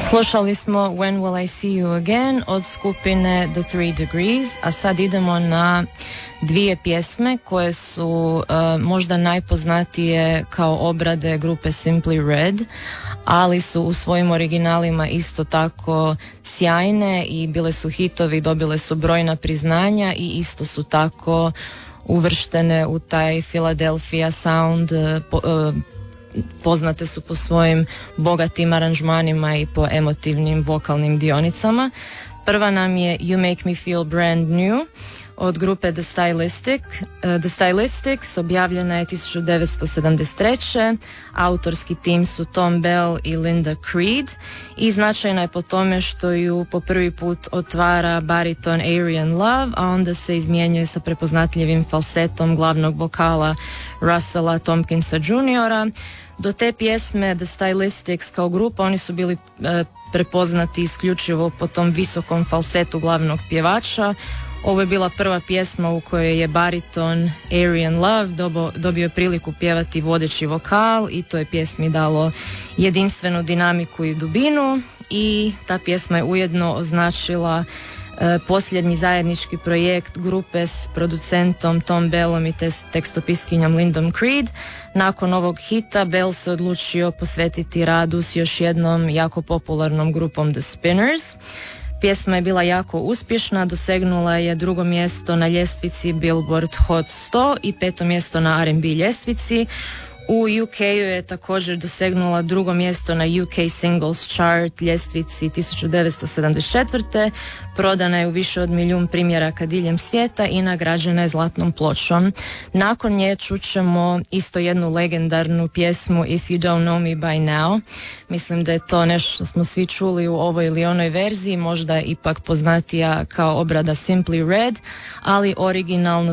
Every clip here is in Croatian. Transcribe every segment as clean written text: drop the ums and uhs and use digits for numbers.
Slušali smo When Will I See You Again od skupine The Three Degrees, a sad idemo na dvije pjesme koje su možda najpoznatije kao obrade grupe Simply Red, ali su u svojim originalima isto tako sjajne i bile su hitovi, dobile su brojna priznanja i isto su tako uvrštene u taj Philadelphia sound, poznate su po svojim bogatim aranžmanima i po emotivnim vokalnim dionicama. Prva nam je You Make Me Feel Brand New od grupe The Stylistics, objavljena je 1973. Autorski tim su Tom Bell i Linda Creed i značajna je po tome što ju po prvi put otvara bariton Arian Love, a onda se izmjenjuje sa prepoznatljivim falsetom glavnog vokala Russella Tompkinsa Jr. Do te pjesme The Stylistics kao grupa oni su bili prepoznati isključivo po tom visokom falsetu glavnog pjevača. Ovo je bila prva pjesma u kojoj je bariton Arian Love dobio priliku pjevati vodeći vokal i to je pjesmi dalo jedinstvenu dinamiku i dubinu i ta pjesma je ujedno označila posljednji zajednički projekt grupe s producentom Tom Bellom i tekstopiskinjom Lindom Creed. Nakon ovog hita Bell se odlučio posvetiti radu s još jednom jako popularnom grupom The Spinners. Pjesma je bila jako uspješna, dosegnula je drugo mjesto na ljestvici Billboard Hot 100 i peto mjesto na R&B ljestvici. U UK-u je također dosegnula drugo mjesto na UK Singles Chart ljestvici 1974. Prodana je u više od 1 milijun primjeraka diljem svijeta i nagrađena je zlatnom pločom. Nakon nje čućemo isto jednu legendarnu pjesmu If You Don't Know Me By Now. Mislim da je to nešto što smo svi čuli u ovoj ili onoj verziji, možda je ipak poznatija kao obrada Simply Red, ali originalno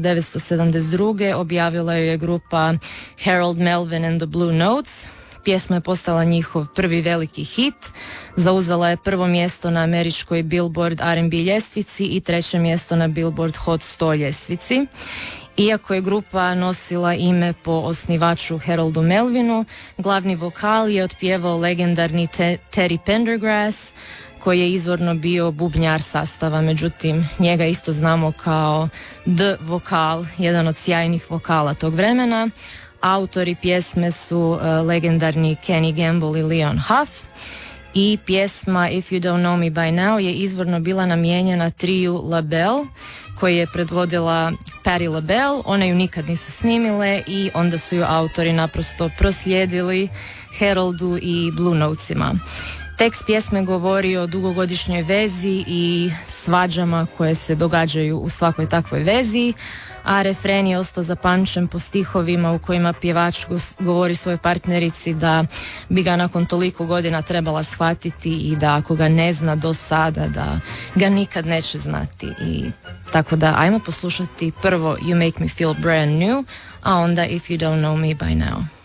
1972. objavila ju je grupa Harold Melvin and the Blue Notes. Pjesma je postala njihov prvi veliki hit, zauzela je prvo mjesto na američkoj Billboard R&B ljestvici i treće mjesto na Billboard Hot 100 ljestvici. Iako je grupa nosila ime po osnivaču Haroldu Melvinu, glavni vokal je otpjevao legendarni Teddy Pendergrass, koji je izvorno bio bubnjar sastava, međutim njega isto znamo kao The Vokal, jedan od sjajnih vokala tog vremena. Autori pjesme su legendarni Kenny Gamble i Leon Huff i pjesma If You Don't Know Me By Now je izvorno bila namijenjena triju LaBelle koji je predvodila Patti LaBelle. One ju nikad nisu snimile i onda su ju autori naprosto proslijedili Haroldu i Blue Notesima. Tekst pjesme govori o dugogodišnjoj vezi i svađama koje se događaju u svakoj takvoj vezi, a refren je ostao zapamćen po stihovima u kojima pjevač govori svojoj partnerici da bi ga nakon toliko godina trebala shvatiti i da ako ga ne zna do sada da ga nikad neće znati. I tako da ajmo poslušati prvo You Make Me Feel Brand New, a onda If You Don't Know Me By Now.